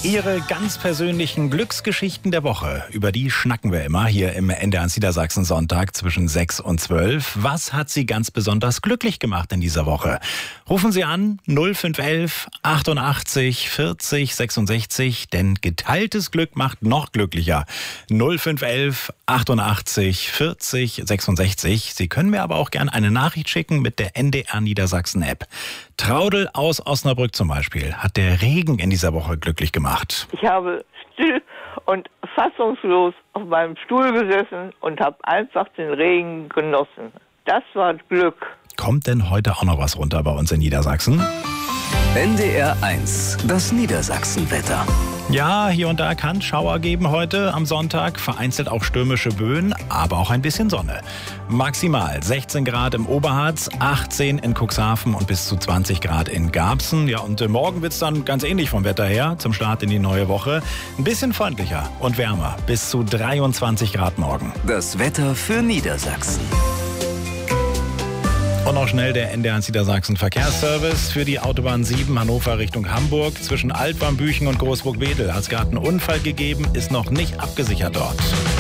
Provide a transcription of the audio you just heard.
Ihre ganz persönlichen Glücksgeschichten der Woche, über die schnacken wir immer hier im NDR Niedersachsen Sonntag zwischen 6 und 12. Was hat Sie ganz besonders glücklich gemacht in dieser Woche? Rufen Sie an 0511 88 40 66, denn geteiltes Glück macht noch glücklicher. 0511 88 40 66. Sie können mir aber auch gerne eine Nachricht schicken mit der NDR Niedersachsen App. Traudel aus Osnabrück zum Beispiel hat der Regen in dieser Woche glücklich gemacht. Ich habe still und fassungslos auf meinem Stuhl gesessen und habe einfach den Regen genossen. Das war Glück. Kommt denn heute auch noch was runter bei uns in Niedersachsen? NDR 1, das Niedersachsenwetter. Ja, hier und da kann Schauer geben heute am Sonntag, vereinzelt auch stürmische Böen, aber auch ein bisschen Sonne. Maximal 16 Grad im Oberharz, 18 in Cuxhaven und bis zu 20 Grad in Garbsen. Ja, und morgen wird's dann ganz ähnlich vom Wetter her, zum Start in die neue Woche. Ein bisschen freundlicher und wärmer, bis zu 23 Grad morgen. Das Wetter für Niedersachsen. Und noch schnell der NDR Niedersachsen Verkehrsservice für die Autobahn 7 Hannover Richtung Hamburg. Zwischen Altwarmbüchen und Großburg-Wedel hat es gerade einen Unfall gegeben, ist noch nicht abgesichert dort.